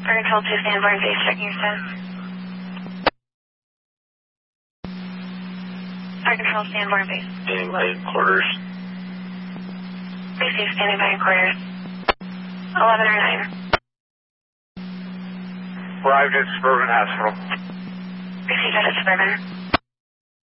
Control 2, Sanborn base, checking your status. Control, Sanborn base. Standing by quarters. Receive standing by quarters. 11 or 9. Arrived at Suburban Hospital. Received at Suburban.